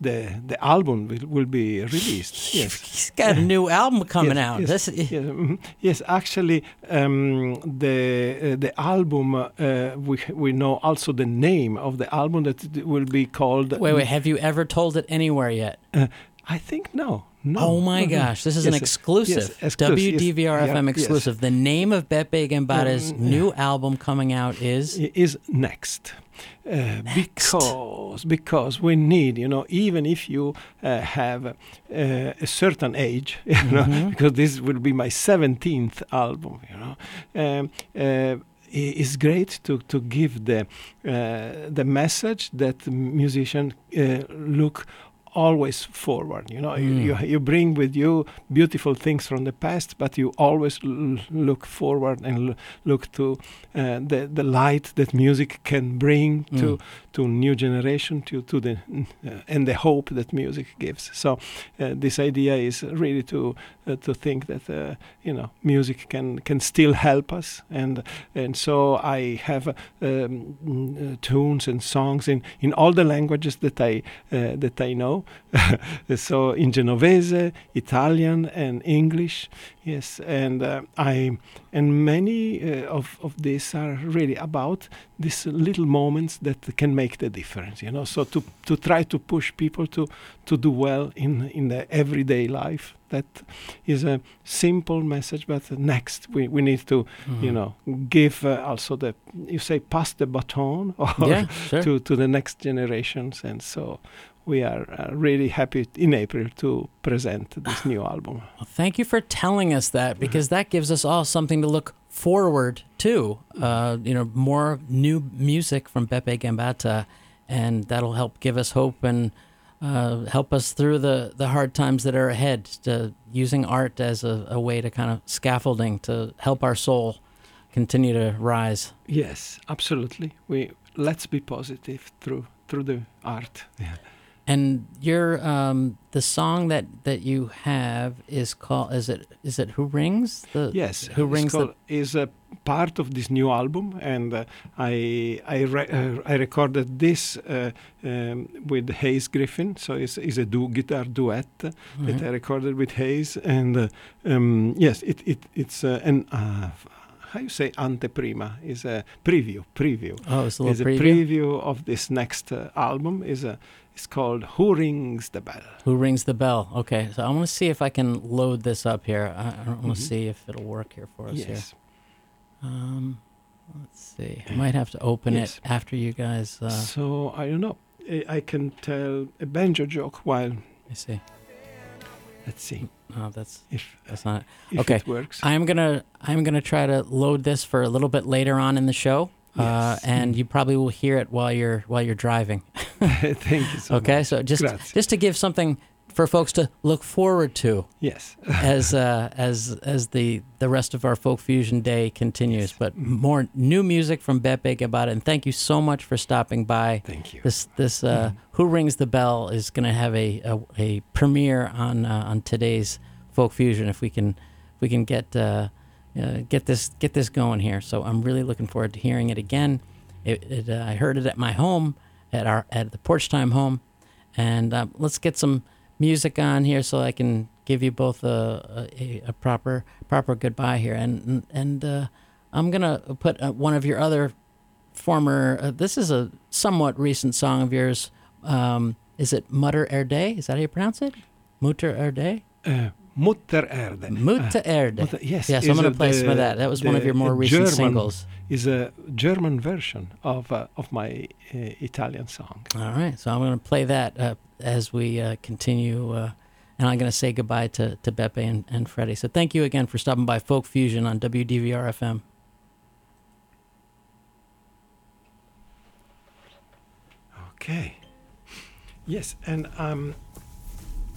the album will be released. Yes, he's got a new album coming out. Yes, yes, actually, the album we know also the name of the album that it will be called. Wait, have you ever told it anywhere yet? I think no. Oh my gosh, this is an exclusive, WDVR-FM exclusive. The name of Beppe Gambara's new album coming out is Next. Because we need, even if you have a certain age, because this will be my 17th album, it's great to give the message that musicians look always forward. You bring with you beautiful things from the past, but you always look forward and look to the light that music can bring to new generation, to the and the hope that music gives. So this idea is really to think that music can still help us, and so I have tunes and songs in all the languages that I know. So in Genovese, Italian, and English, yes, and many of these are really about these little moments that can make the difference. So to try to push people to do well in the everyday life. That is a simple message, but next we need to give also pass the baton to the next generations, and so. We are really happy in April to present this new album. Well, thank you for telling us that, because that gives us all something to look forward to. More new music from Beppe Gambata, and that'll help give us hope and help us through the hard times that are ahead. Using art as a way to kind of scaffolding to help our soul continue to rise. Yes, absolutely. Let's be positive through the art. Yeah. And your the song that you have is called, is it Who Rings? Yes, Who Rings is a part of this new album, and I recorded this with Hayes Griffin, so it's a guitar duet that I recorded with Hayes, and yes, it's an how you say anteprima is a preview. Oh, it's a little preview. A preview of this next album. It's called Who Rings the Bell. Who Rings the Bell? Okay, so I want to see if I can load this up here. I want to see if it'll work here for us. Yes. Here. Let's see. I might have to open it after you guys. So I don't know. I can tell a banjo joke while. I see. Let's see. Oh, that's not it. If okay. It works. I'm gonna try to load this for a little bit later on in the show. Yes. And you probably will hear it while you're driving. Thank you so much. Okay, so just to give something for folks to look forward to. Yes. as the rest of our Folk Fusion Day continues, but more new music from Beppe Gambara, and thank you so much for stopping by. Thank you. This Who Rings the Bell is going to have a premiere on today's Folk Fusion if we can get this going here. So I'm really looking forward to hearing it again. I heard it at my home, at the Porch Time home, and let's get some music on here so I can give you both a proper goodbye here. And I'm gonna put one of your other former. This is a somewhat recent song of yours. Is it Mutter Erde? Is that how you pronounce it? Mutter Erde? Mutter Erde. Mutter Erde. Yes. Yes, I'm going to play some of that. That was one of your more recent singles. Is a German version of my Italian song. All right, so I'm going to play that as we continue, and I'm going to say goodbye to Beppe and Freddie. So thank you again for stopping by Folk Fusion on WDVR-FM. Okay. Yes, and